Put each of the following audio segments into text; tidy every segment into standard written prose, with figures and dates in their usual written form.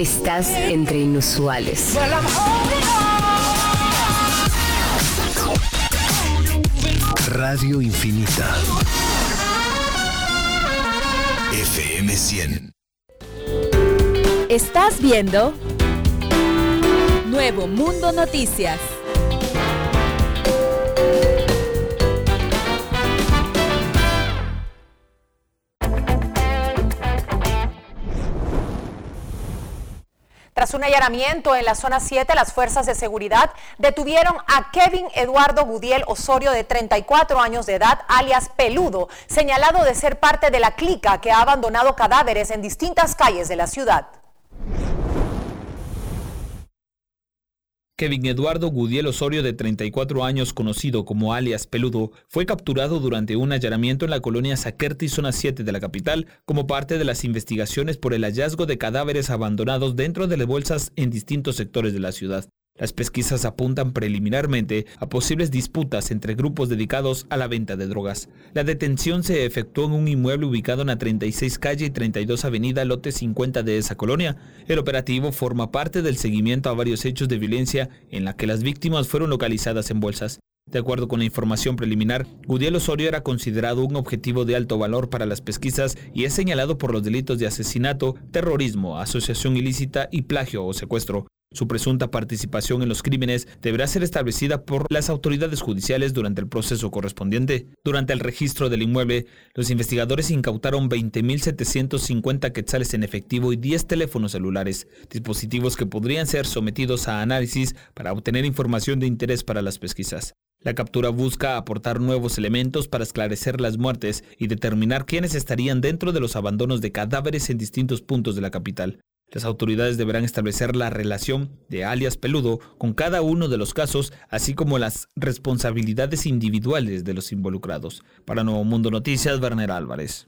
Estás entre inusuales. Radio Infinita. FM 100. Estás viendo Nuevo Mundo Noticias. Tras un allanamiento en la zona 7, las fuerzas de seguridad detuvieron a Kevin Eduardo Gudiel Osorio, de 34 años de edad, alias Peludo, señalado de ser parte de la clica que ha abandonado cadáveres en distintas calles de la ciudad. Kevin Eduardo Gudiel Osorio, de 34 años, conocido como alias Peludo, fue capturado durante un allanamiento en la colonia Zaquerti, zona 7 de la capital, como parte de las investigaciones por el hallazgo de cadáveres abandonados dentro de las bolsas en distintos sectores de la ciudad. Las pesquisas apuntan preliminarmente a posibles disputas entre grupos dedicados a la venta de drogas. La detención se efectuó en un inmueble ubicado en la 36 calle y 32 avenida, lote 50 de esa colonia. El operativo forma parte del seguimiento a varios hechos de violencia en la que las víctimas fueron localizadas en bolsas. De acuerdo con la información preliminar, Gudiel Osorio era considerado un objetivo de alto valor para las pesquisas y es señalado por los delitos de asesinato, terrorismo, asociación ilícita y plagio o secuestro. Su presunta participación en los crímenes deberá ser establecida por las autoridades judiciales durante el proceso correspondiente. Durante el registro del inmueble, los investigadores incautaron 20.750 quetzales en efectivo y 10 teléfonos celulares, dispositivos que podrían ser sometidos a análisis para obtener información de interés para las pesquisas. La captura busca aportar nuevos elementos para esclarecer las muertes y determinar quiénes estarían dentro de los abandonos de cadáveres en distintos puntos de la capital. Las autoridades deberán establecer la relación de alias Peludo con cada uno de los casos, así como las responsabilidades individuales de los involucrados. Para Nuevo Mundo Noticias, Werner Álvarez.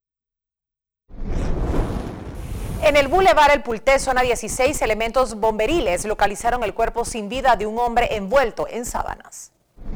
En el Boulevard El Pulté, zona 16, elementos bomberiles localizaron el cuerpo sin vida de un hombre envuelto en sábanas.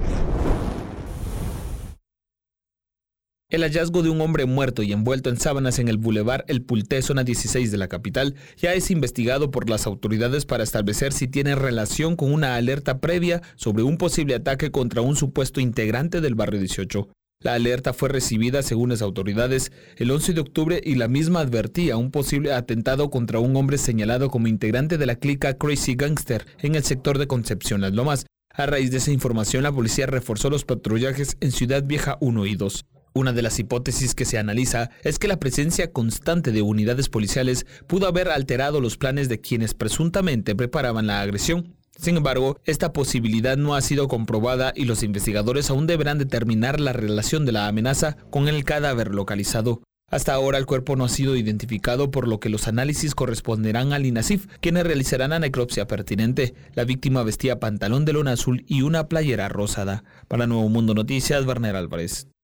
El hallazgo de un hombre muerto y envuelto en sábanas en el Boulevard El Pulté, zona 16 de la capital, ya es investigado por las autoridades para establecer si tiene relación con una alerta previa sobre un posible ataque contra un supuesto integrante del barrio 18. La alerta fue recibida, según las autoridades, el 11 de octubre y la misma advertía un posible atentado contra un hombre señalado como integrante de la clica Crazy Gangster en el sector de Concepción Las Lomas. A raíz de esa información, la policía reforzó los patrullajes en Ciudad Vieja 1 y 2. Una de las hipótesis que se analiza es que la presencia constante de unidades policiales pudo haber alterado los planes de quienes presuntamente preparaban la agresión. Sin embargo, esta posibilidad no ha sido comprobada y los investigadores aún deberán determinar la relación de la amenaza con el cadáver localizado. Hasta ahora el cuerpo no ha sido identificado, por lo que los análisis corresponderán al INASIF, quienes realizarán la necropsia pertinente. La víctima vestía pantalón de lona azul y una playera rosada. Para Nuevo Mundo Noticias, Werner Álvarez.